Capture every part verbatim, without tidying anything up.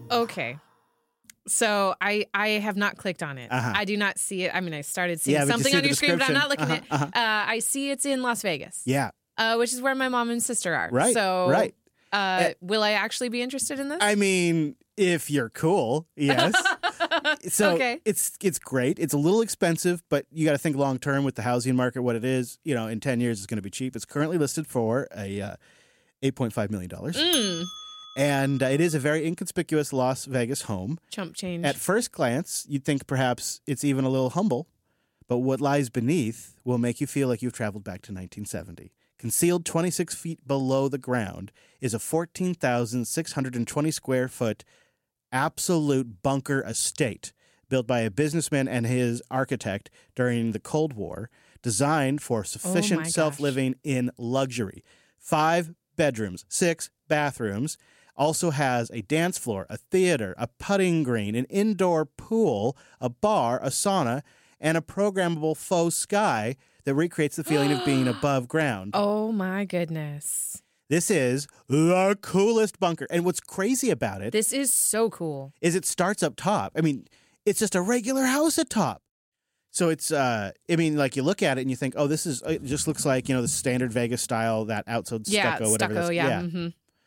Okay. So I, I have not clicked on it. Uh-huh. I do not see it. I mean, I started seeing Yeah, but you something see on the your screen, but I'm not looking description. at Uh-huh, it. Uh, I see it's in Las Vegas. Yeah. Uh, which is where my mom and sister are. Right, So, right. Uh, will I actually be interested in this? I mean, if you're cool, yes. So Okay. it's it's great. It's a little expensive, but you got to think long term with the housing market. What it is, you know, in ten years, it's going to be cheap. It's currently listed for a uh, eight point five million dollars, Mm. and uh, it is a very inconspicuous Las Vegas home. Chump change. At first glance, you'd think perhaps it's even a little humble, but what lies beneath will make you feel like you've traveled back to nineteen seventy. Concealed twenty-six feet below the ground is a fourteen thousand six hundred twenty square foot absolute bunker estate built by a businessman and his architect during the Cold War, designed for sufficient Oh my gosh. self-living in luxury. Five bedrooms, six bathrooms, also has a dance floor, a theater, a putting green, an indoor pool, a bar, a sauna, and a programmable faux sky that recreates the feeling of being above ground. Oh my goodness. This is the coolest bunker. And what's crazy about it This is so cool. is it starts up top. I mean, it's just a regular house at top. So it's, uh, I mean, like you look at it and you think, oh, this is, it just looks like, you know, the standard Vegas style, that outside Yeah, stucco, whatever. stucco, that's- yeah. Mm-hmm.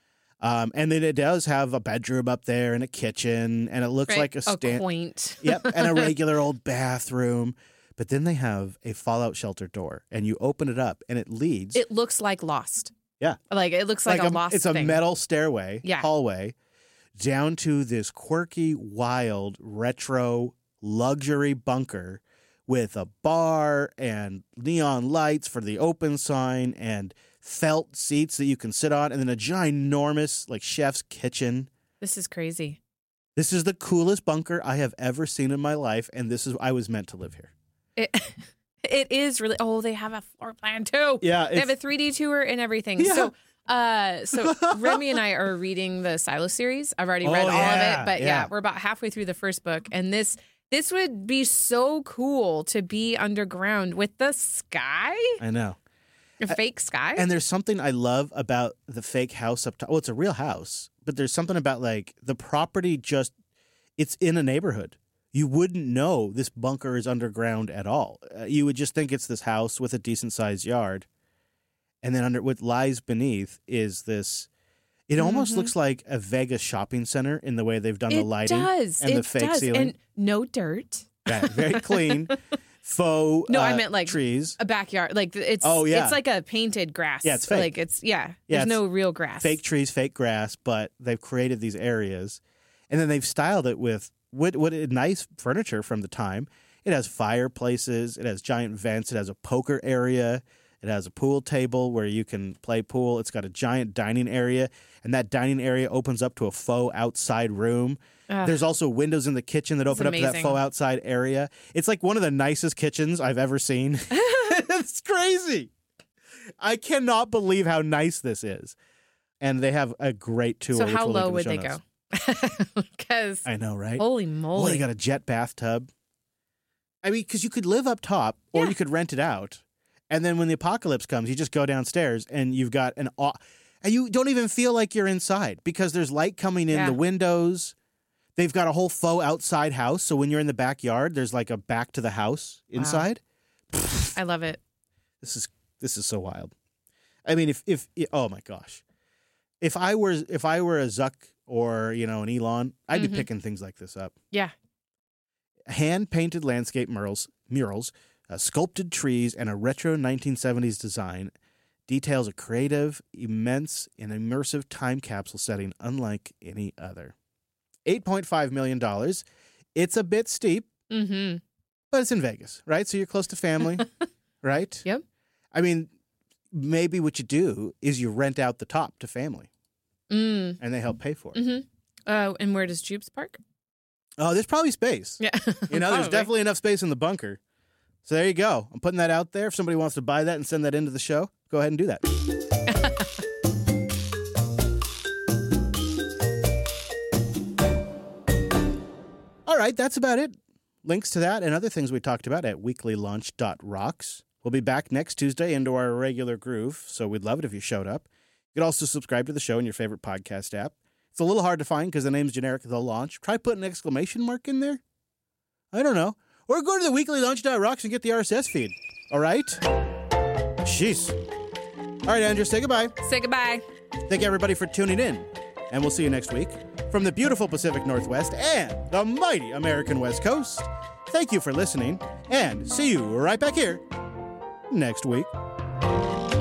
Um, and then it does have a bedroom up there and a kitchen, and it looks Right. like a a stand. quaint. Yep, and a regular old bathroom. But then they have a fallout shelter door, and you open it up, and it leads. It looks like Lost. Yeah. Like it looks like, a, Lost It's a thing. metal stairway, Yeah. hallway, down to this quirky, wild, retro, luxury bunker with a bar and neon lights for the open sign and felt seats that you can sit on, and then a ginormous, like, chef's kitchen. This is crazy. This is the coolest bunker I have ever seen in my life, and this is I was meant to live here. It it is really. Oh, they have a floor plan too. Yeah, They have a it's, three D tour and everything. Yeah. So, uh, so Remy and I are reading the Silo series. I've already Oh, read all yeah, of it, but yeah. yeah. we're about halfway through the first book, and this this would be so cool to be underground with the sky, I know. a fake sky. And there's something I love about the fake house up top. Well, it's a real house, but there's something about, like, the property just, it's in a neighborhood. You wouldn't know this bunker is underground at all. Uh, you would just think it's this house with a decent-sized yard. And then under what lies beneath is this, it almost Mhm. looks like a Vegas shopping center in the way they've done it the lighting. does. and it the fake does. ceiling. And no dirt. Yeah, very clean. Faux No, uh, I meant, like, trees. A backyard, like it's. Oh, yeah. It's like a painted grass. Yeah, it's fake. Like it's yeah. Yeah, There's it's no real grass. Fake trees, fake grass, but they've created these areas, and then they've styled it with what what nice furniture from the time. It has fireplaces, it has giant vents, it has a poker area, it has a pool table where you can play pool. It's got a giant dining area, and that dining area opens up to a faux outside room. Ugh. There's also windows in the kitchen that It's open up to that amazing. faux outside area. It's like one of the nicest kitchens I've ever seen. It's crazy. I cannot believe how nice this is. And they have a great tour. So which how we'll link low in the would show they notes. go? Because I know, right? holy Well, moly, you got a jet bathtub. I mean, because you could live up top or Yeah. you could rent it out. And then when the apocalypse comes, you just go downstairs and you've got an... aw- And you don't even feel like you're inside because there's light coming in Yeah. the windows. They've got a whole faux outside house. So when you're in the backyard, there's like a back to the house inside. I love it. This is this is so wild. I mean, if if oh my gosh, if I were if I were a Zuck or you know an Elon, I'd Mhm. be picking things like this up. Yeah. Hand painted landscape murals, murals, uh, sculpted trees, and a retro nineteen seventies design details a creative, immense, and immersive time capsule setting unlike any other. Eight point five million dollars. It's a bit steep, Mm-hmm. but it's in Vegas, right? So you're close to family, right? Yep. I mean, maybe what you do is you rent out the top to family, Mm. and they help pay for it. Mm-hmm. Uh, and where does Jubes park? Oh, there's probably space. Yeah. You know, there's Probably. definitely enough space in the bunker. So there you go. I'm putting that out there. If somebody wants to buy that and send that into the show, go ahead and do that. All right, that's about it. Links to that and other things we talked about at weekly launch dot rocks. We'll be back next Tuesday into our regular groove, so we'd love it if you showed up. You could also subscribe to the show in your favorite podcast app. It's a little hard to find because the name's generic, The Launch. Try putting an exclamation mark in there. I don't know. Or go to the weekly launch dot rocks and get the R S S feed. All right? Jeez. All right, Andrew, say goodbye. Say goodbye. Thank everybody for tuning in. And we'll see you next week. From the beautiful Pacific Northwest and the mighty American West Coast, thank you for listening, and see you right back here next week.